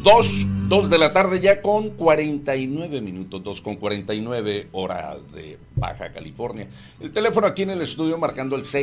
2 de la tarde ya con 49 minutos, 2:49 hora de Baja California. El teléfono aquí en el estudio marcando el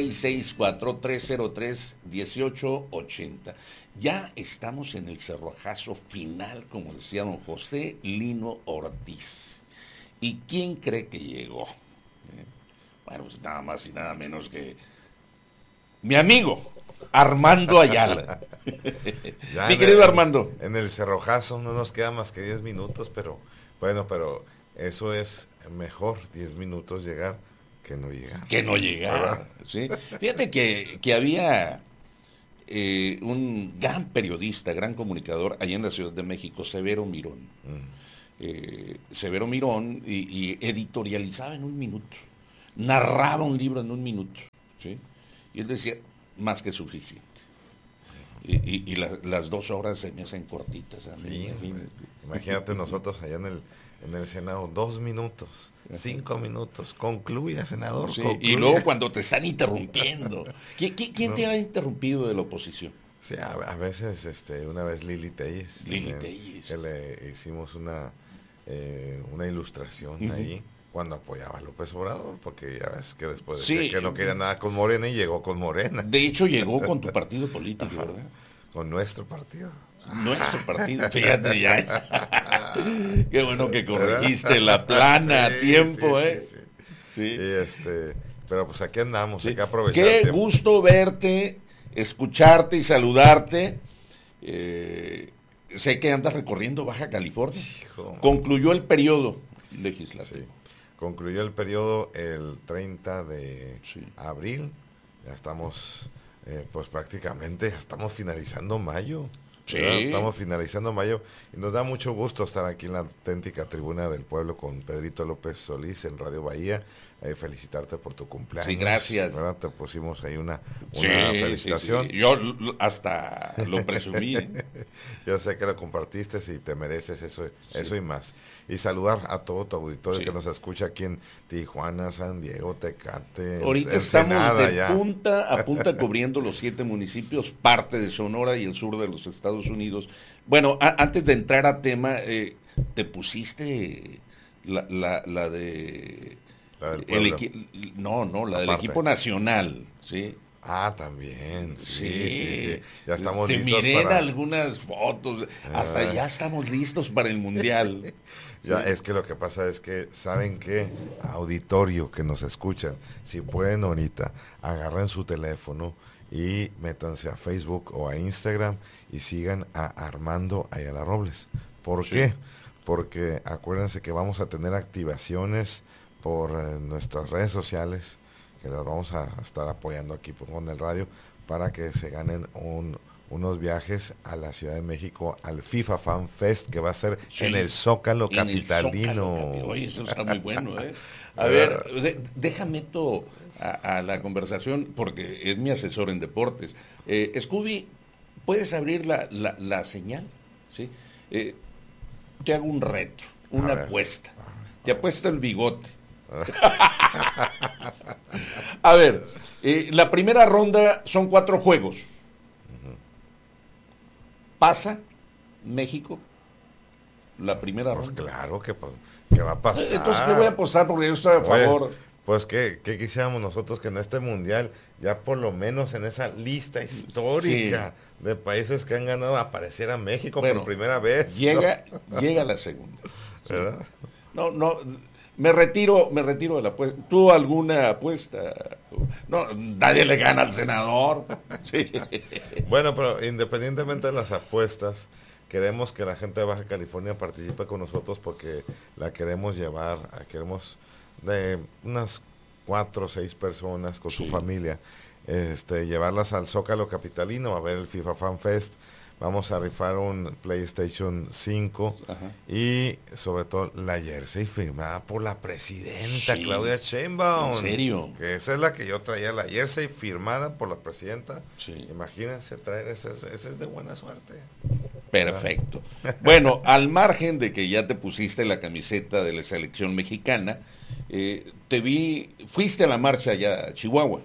664-303-1880. Ya estamos en el cerrojazo final, como decía don José Lino Ortiz. ¿Y quién cree que llegó? Bueno, pues nada más y nada menos que mi amigo Armando Ayala. Mi querido Armando. En el cerrojazo no nos queda más que 10 minutos, pero bueno, pero eso es mejor, 10 minutos llegar que no llegar. Que no llegar, ¿sí? Fíjate que había un gran periodista, gran comunicador allá en la Ciudad de México, Severo Mirón. Severo Mirón y editorializaba en un minuto, narraba un libro en un minuto, ¿sí? Y él decía, más que suficiente. Y las 2 horas se me hacen cortitas. Sí, imagínate nosotros allá en el Senado, 2 minutos, 5 minutos, concluya, senador. Sí, concluya. y luego cuando te están interrumpiendo. ¿Quién te ha interrumpido de la oposición? Sí, a veces, una vez Lili Telles. Telles. Que le hicimos una ilustración ahí cuando apoyaba a López Obrador, porque ya ves que después decía que no quería nada con Morena y llegó con Morena. De hecho, llegó con tu partido político, ¿verdad? Con nuestro partido. Nuestro partido, fíjate ya. Qué bueno que corregiste la plana a tiempo, Sí. Pero pues aquí andamos, sí. hay que aprovechar. Qué gusto verte, escucharte y saludarte. Sé que andas recorriendo Baja California. Hijo, concluyó el periodo legislativo. Sí. Concluyó el periodo el 30 de abril. Ya estamos, pues prácticamente ya estamos finalizando mayo. Sí. Estamos finalizando mayo y nos da mucho gusto estar aquí en la auténtica Tribuna del Pueblo con Pedrito López Solís en Radio Bahía. Felicitarte por tu cumpleaños. Sí, gracias. ¿Verdad? Te pusimos ahí una felicitación. Sí. Yo hasta lo presumí. Yo sé que lo compartiste y te mereces eso y más. Y saludar a todo tu auditorio que nos escucha aquí en Tijuana, San Diego, Tecate. Ahorita estamos de punta a punta cubriendo los 7 municipios, parte de Sonora y el sur de los Estados Unidos. Bueno, antes de entrar a tema, te pusiste la de... La del pueblo. La del equipo nacional, ¿sí? Ah, también, sí. Ya estamos listos miré para... algunas fotos, hasta ya estamos listos para el Mundial. Ya, es que lo que pasa es que, ¿saben qué? Auditorio que nos escuchan, si pueden ahorita, agarren su teléfono y métanse a Facebook o a Instagram y sigan a Armando Ayala Robles. ¿Por qué? Porque acuérdense que vamos a tener activaciones por nuestras redes sociales, que las vamos a estar apoyando aquí con el radio, para que se ganen unos viajes a la Ciudad de México al FIFA Fan Fest, que va a ser en el Zócalo Capitalino. Oye, eso está muy bueno, A ver, déjame a la conversación, porque es mi asesor en deportes. Scooby, ¿puedes abrir la señal? ¿Sí? Te hago un reto, una apuesta. Te apuesto el bigote. A ver, la primera ronda son 4 juegos. ¿Pasa México la primera ronda? Pues claro que va a pasar. Entonces te voy a apostar porque yo estoy a favor. Pues que quisiéramos nosotros que en este mundial, ya por lo menos en esa lista histórica de países que han ganado, apareciera México por primera vez. Llega la segunda. ¿Verdad? No, me retiro de la apuesta. ¿Tú alguna apuesta? No, nadie le gana al senador. Sí. Bueno, pero independientemente de las apuestas, queremos que la gente de Baja California participe con nosotros porque la queremos queremos de unas 4 o 6 personas con su familia, llevarlas al Zócalo Capitalino a ver el FIFA Fan Fest. Vamos a rifar un PlayStation 5 y sobre todo la jersey firmada por la presidenta Claudia Sheinbaum. ¿En serio? Que esa es la que yo traía, la jersey firmada por la presidenta. Sí. Imagínense traer ese es de buena suerte. Perfecto. Bueno, al margen de que ya te pusiste la camiseta de la selección mexicana, Te vi, fuiste a la marcha allá a Chihuahua.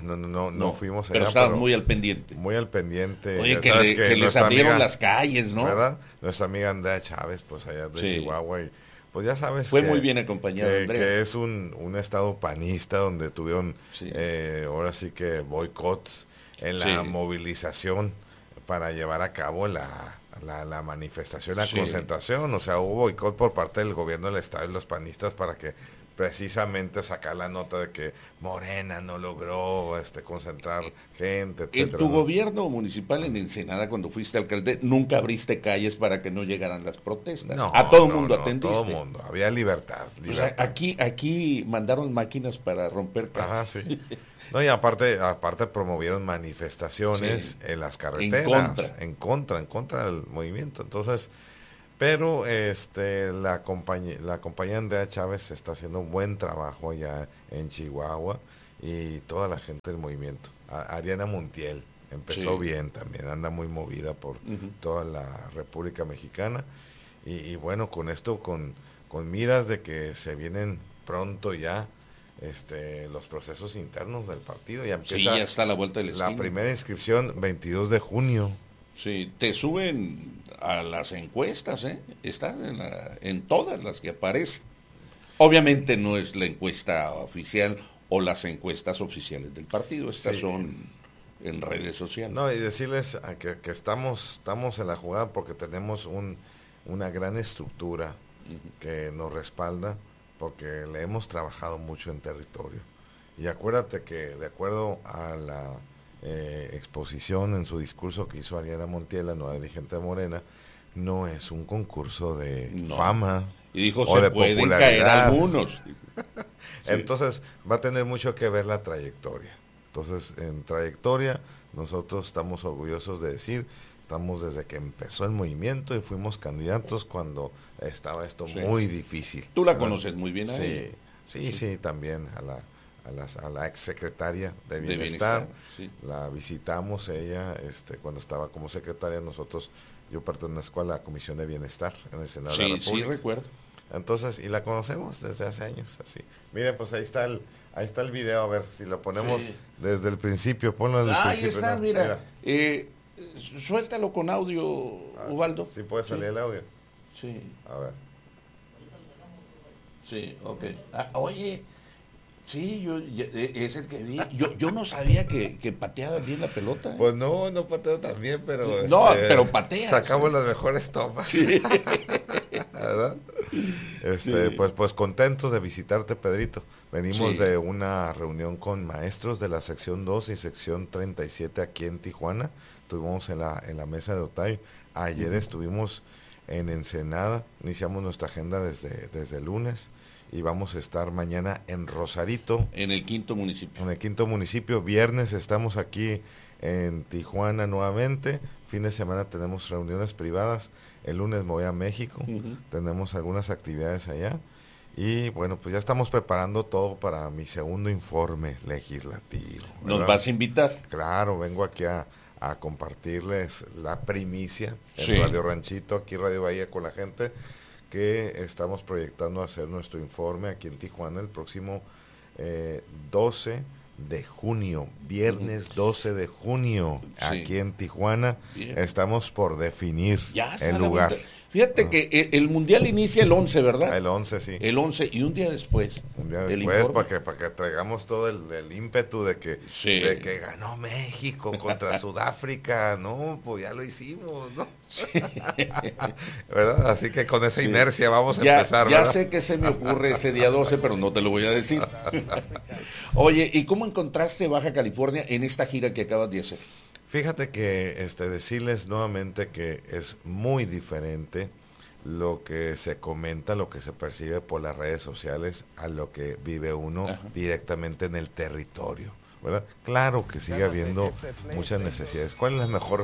No fuimos allá. Pero estabas muy al pendiente. Muy al pendiente. Oye, que les abrieron las calles, ¿no? ¿Verdad? Nuestra amiga Andrea Chávez, pues allá de Chihuahua. Y pues ya sabes fue muy bien acompañado, Andrea. Que es un estado panista donde tuvieron, ahora sí que boicots en la movilización para llevar a cabo la manifestación, la concentración. O sea, hubo boicot por parte del gobierno del estado y los panistas para que precisamente sacar la nota de que Morena no logró concentrar gente, etcétera. En tu gobierno municipal en Ensenada, cuando fuiste alcalde, nunca abriste calles para que no llegaran las protestas. A todo el mundo atendiste. A todo el mundo, había libertad. O sea, aquí mandaron máquinas para romper calles. Ajá, sí. No, y aparte promovieron manifestaciones en las carreteras, en contra del movimiento. Entonces, pero la compañía Andrea Chávez está haciendo un buen trabajo allá en Chihuahua y toda la gente del movimiento. Ariana Montiel empezó bien también, anda muy movida por toda la República Mexicana y bueno, con esto, con miras de que se vienen pronto ya los procesos internos del partido. Ya empieza, ya está a la vuelta de la esquina. La primera inscripción 22 de junio. Sí, te suben a las encuestas, estás en todas las que aparecen. Obviamente no es la encuesta oficial o las encuestas oficiales del partido, estas son en redes sociales. No, y decirles que estamos en la jugada porque tenemos una gran estructura que nos respalda, porque le hemos trabajado mucho en territorio. Y acuérdate que de acuerdo a la exposición en su discurso que hizo Ariana Montiel, la nueva dirigente de Morena, no es un concurso de fama y dijo, o de pueden popularidad. Caer algunos. Entonces va a tener mucho que ver la trayectoria. Entonces, en trayectoria, nosotros estamos orgullosos de decir, estamos desde que empezó el movimiento y fuimos candidatos cuando estaba esto muy difícil. Tú la conoces muy bien a ella. Sí, también a la ex secretaria de Bienestar. La visitamos ella cuando estaba como secretaria. Yo pertenezco a la Comisión de Bienestar en el Senado de la República. Sí, recuerdo. Entonces, y la conocemos desde hace años, así. Miren, pues ahí está el video, a ver si lo ponemos desde el principio, ponlo desde el principio. Ahí está, mira. Suéltalo con audio, Ubaldo. Sí puede salir el audio. Sí. A ver. Sí, ok. Oye, sí, es el que vi. Yo no sabía que pateaba bien la pelota. Pues no pateo tan bien, pero... No, pero patea. Sacamos las mejores tomas. Sí. ¿Verdad? Pues contentos de visitarte, Pedrito. Venimos de una reunión con maestros de la sección 2 y sección 37 aquí en Tijuana. Estuvimos en la mesa de Otay. Ayer estuvimos en Ensenada. Iniciamos nuestra agenda desde el lunes. Y vamos a estar mañana en Rosarito. En el 5º municipio. En el 5º municipio. Viernes estamos aquí en Tijuana nuevamente. Fin de semana tenemos reuniones privadas. El lunes me voy a México. Tenemos algunas actividades allá. Y bueno, pues ya estamos preparando todo para mi segundo informe legislativo, ¿verdad? ¿Nos vas a invitar? Claro, vengo aquí a compartirles la primicia en Radio Ranchito, aquí Radio Bahía, con la gente, que estamos proyectando hacer nuestro informe aquí en Tijuana el próximo 12 de junio, viernes 12 de junio, aquí en Tijuana. Estamos por definir el lugar. Fíjate que el Mundial inicia el 11, ¿verdad? El 11, sí. El 11, y un día después. Para que traigamos todo el ímpetu de que ganó México contra Sudáfrica, ¿no? Pues ya lo hicimos, ¿no? ¿Verdad? Así que con esa inercia vamos a empezar, ¿verdad? Ya sé que se me ocurre ese día 12, pero no te lo voy a decir. Oye, ¿y cómo encontraste Baja California en esta gira que acabas de hacer? Fíjate que decirles nuevamente que es muy diferente lo que se comenta, lo que se percibe por las redes sociales a lo que vive uno directamente en el territorio, ¿verdad? Claro que sigue habiendo muchas necesidades. ¿Cuál es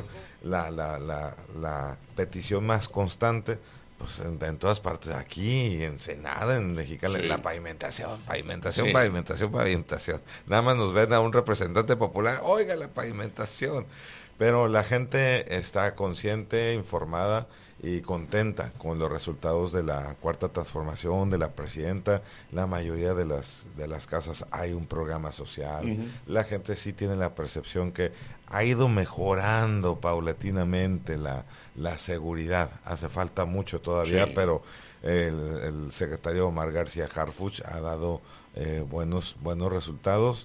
la petición más constante? Pues en todas partes, aquí, en Ensenada, en Mexicali, la pavimentación. Nada más nos ven a un representante popular, oiga la pavimentación. Pero la gente está consciente, informada y contenta con los resultados de la cuarta transformación de la presidenta. La mayoría de las casas hay un programa social. La gente sí tiene la percepción que ha ido mejorando paulatinamente la seguridad. Hace falta mucho todavía, pero el secretario Omar García Harfuch ha dado buenos resultados.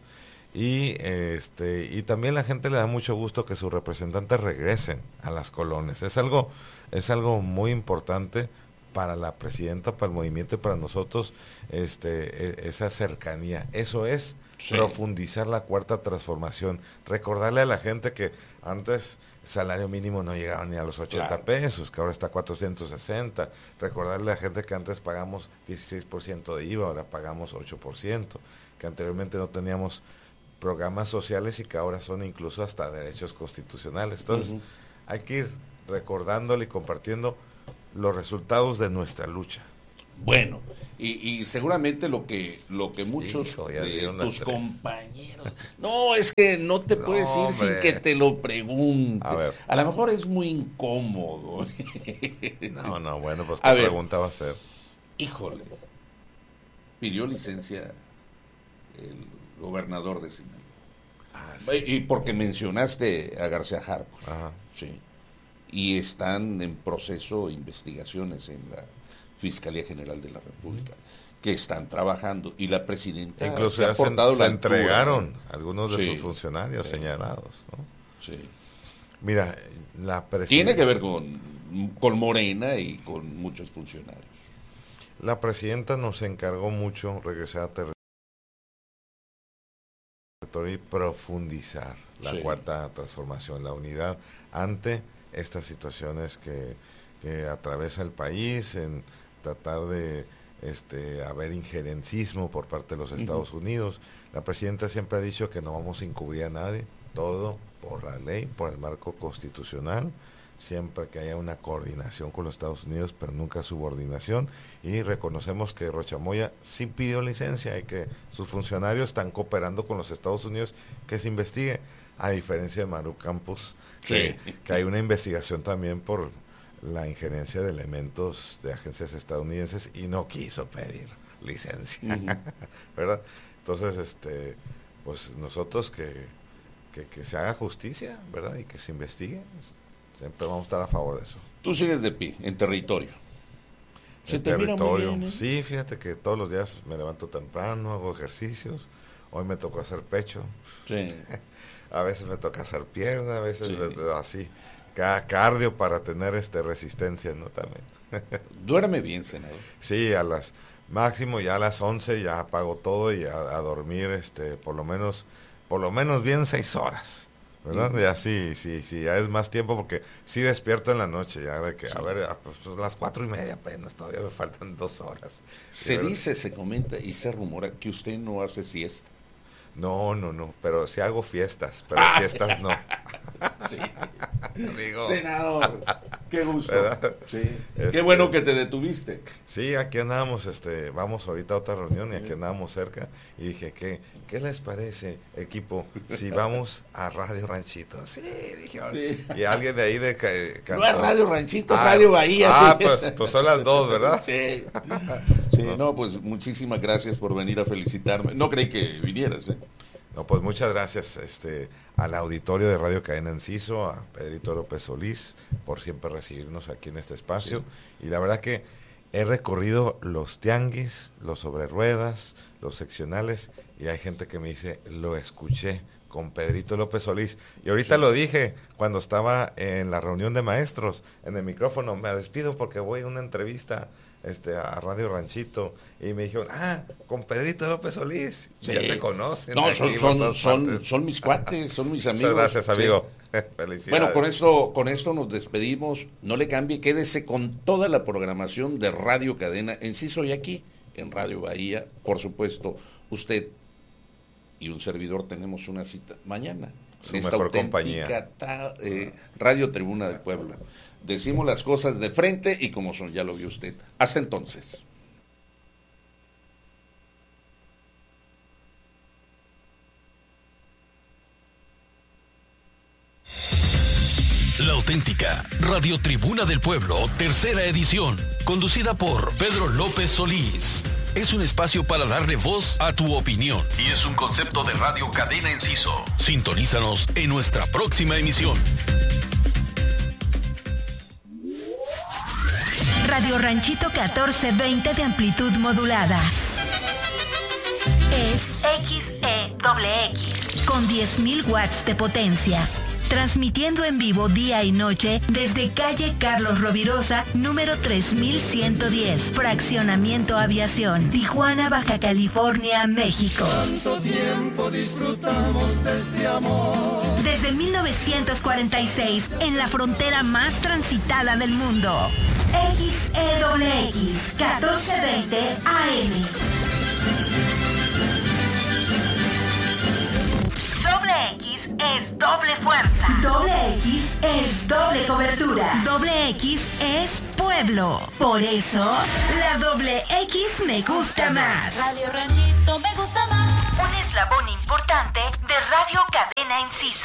Y también la gente le da mucho gusto que sus representantes regresen a las colonias. Es algo muy importante para la presidenta, para el movimiento y para nosotros, esa cercanía. Eso es profundizar la cuarta transformación. Recordarle a la gente que antes el salario mínimo no llegaba ni a los 80 pesos, que ahora está a 460. Recordarle a la gente que antes pagamos 16% de IVA, ahora pagamos 8%, que anteriormente no teníamos programas sociales y que ahora son incluso hasta derechos constitucionales. Entonces, hay que ir recordándole y compartiendo los resultados de nuestra lucha. Bueno, y seguramente lo que muchos de tus compañeros... No, es que no te puedes ir sin que te lo pregunte. A lo mejor es muy incómodo. No, bueno, pues ¿qué pregunta va a ser? Híjole, pidió licencia el gobernador de Sinaloa. Y porque mencionaste a García Harfuch. Sí. Y están en proceso investigaciones en la Fiscalía General de la República, que están trabajando, y la presidenta incluso se ha portado se entregaron algunos de sus funcionarios señalados, ¿no? Sí. Mira, la tiene que ver con Morena y con muchos funcionarios. La presidenta nos encargó mucho regresar a territorio y profundizar la cuarta transformación, la unidad ante estas situaciones que atraviesa el país, en tratar de haber injerencismo por parte de los Estados Unidos. La presidenta siempre ha dicho que no vamos a encubrir a nadie, todo por la ley, por el marco constitucional, siempre que haya una coordinación con los Estados Unidos, pero nunca subordinación, y reconocemos que Rocha Moya sí pidió licencia y que sus funcionarios están cooperando con los Estados Unidos, que se investigue, a diferencia de Maru Campos, que hay una investigación también por la injerencia de elementos de agencias estadounidenses y no quiso pedir licencia, ¿verdad? Entonces, pues nosotros que se haga justicia, ¿verdad? Y que se investigue. Siempre vamos a estar a favor de eso. Tú sigues de pie, en territorio. En territorio. Bien, ¿eh? Sí, fíjate que todos los días me levanto temprano, hago ejercicios. Hoy me tocó hacer pecho. Sí. A veces me toca hacer pierna, a veces así. Cardio para tener resistencia, ¿no? También. Duerme bien, senador. Sí, máximo ya a las 11 ya apago todo y a dormir por lo menos bien 6 horas. ¿Verdad? Ya sí, ya es más tiempo porque sí despierto en la noche, ya de que, a ver, pues las 4:30 apenas, todavía me faltan 2 horas. Se dice, se comenta y se rumora que usted no hace siesta. No, pero sí hago fiestas, pero siestas no. Sí. Amigo. Senador, qué gusto. Sí. Qué bueno que te detuviste. Sí, aquí andábamos, vamos ahorita a otra reunión y aquí andábamos cerca y dije, ¿qué les parece, equipo, si vamos a Radio Ranchito? Sí, dije, y alguien de ahí cantó. No es Radio Ranchito, Radio Bahía. Pues son las dos, ¿verdad? Sí. No, pues muchísimas gracias por venir a felicitarme. No creí que vinieras, ¿eh? No, pues muchas gracias al auditorio de Radio Cadena Enciso, a Pedrito López Solís, por siempre recibirnos aquí en este espacio. Sí. Y la verdad que he recorrido los tianguis, los sobre ruedas, los seccionales, y hay gente que me dice, lo escuché con Pedrito López Solís. Y ahorita lo dije cuando estaba en la reunión de maestros, en el micrófono, me despido porque voy a una entrevista a Radio Ranchito, y me dijeron, con Pedrito López Solís, ya te conocen. No, son mis cuates, son mis amigos. Muchas gracias, amigo. Felicidades. Bueno, con esto nos despedimos. No le cambie, quédese con toda la programación de Radio Cadena Enciso, y aquí en Radio Bahía, por supuesto, usted y un servidor tenemos una cita mañana. Su mejor compañía. Radio Tribuna del Pueblo. Decimos las cosas de frente y como son, ya lo vio usted. Hasta entonces. escucha Radio Tribuna del Pueblo, tercera edición, conducida por Pedro López Solís. Es un espacio para darle voz a tu opinión y es un concepto de Radio Cadena Enciso. Sintonízanos en nuestra próxima emisión. Radio Ranchito 1420 de amplitud modulada. Es XEXX con 10.000 watts de potencia. Transmitiendo en vivo día y noche desde calle Carlos Rovirosa, número 3110, Fraccionamiento Aviación, Tijuana, Baja California, México. ¿Cuánto tiempo disfrutamos de este amor? Desde 1946, en la frontera más transitada del mundo. XEWX 1420 AM. Doble X es doble fuerza. Doble X es doble cobertura. Doble X es pueblo. Por eso, la doble X me gusta más. Radio Ranchito me gusta más. Un eslabón importante de Radio Cadena Enciso.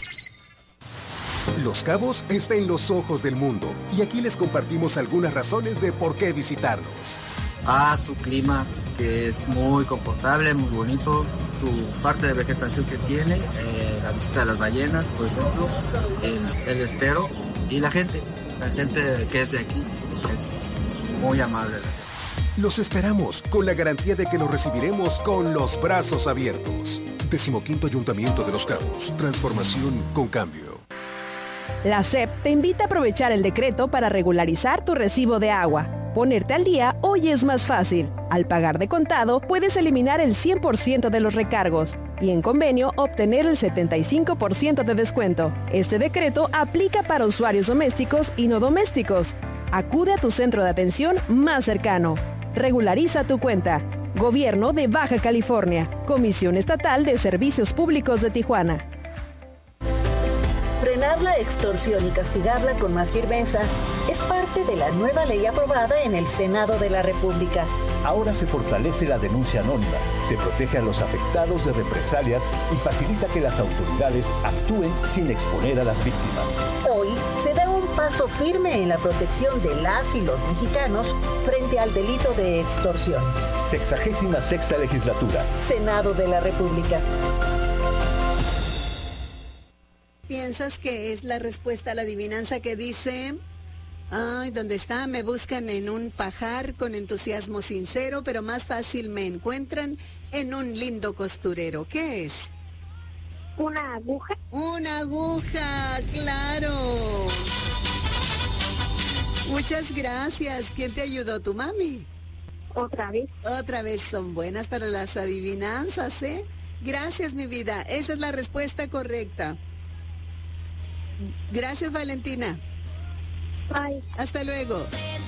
Los Cabos está en los ojos del mundo y aquí les compartimos algunas razones de por qué visitarnos. Su clima, que es muy confortable, muy bonito, su parte de vegetación que tiene, la visita de las ballenas, por ejemplo, el estero y la gente que es de aquí es muy amable. Los esperamos con la garantía de que los recibiremos con los brazos abiertos. 15º Ayuntamiento de Los Cabos. Transformación con cambio. La SEP te invita a aprovechar el decreto para regularizar tu recibo de agua. Ponerte al día hoy es más fácil. Al pagar de contado, puedes eliminar el 100% de los recargos y en convenio obtener el 75% de descuento. Este decreto aplica para usuarios domésticos y no domésticos. Acude a tu centro de atención más cercano. Regulariza tu cuenta. Gobierno de Baja California. Comisión Estatal de Servicios Públicos de Tijuana. Frenar la extorsión y castigarla con más firmeza es parte de la nueva ley aprobada en el Senado de la República. Ahora se fortalece la denuncia anónima, se protege a los afectados de represalias y facilita que las autoridades actúen sin exponer a las víctimas. Hoy se da un paso firme en la protección de las y los mexicanos frente al delito de extorsión. 66ª Legislatura. Senado de la República. ¿Piensas que es la respuesta a la adivinanza que dice? Ay, ¿dónde está? Me buscan en un pajar con entusiasmo sincero, pero más fácil me encuentran en un lindo costurero. ¿Qué es? ¿Una aguja? Una aguja, claro. Muchas gracias. ¿Quién te ayudó? ¿Tu mami? Otra vez. Otra vez son buenas para las adivinanzas, ¿eh? Gracias, mi vida. Esa es la respuesta correcta. Gracias, Valentina. Bye. Hasta luego.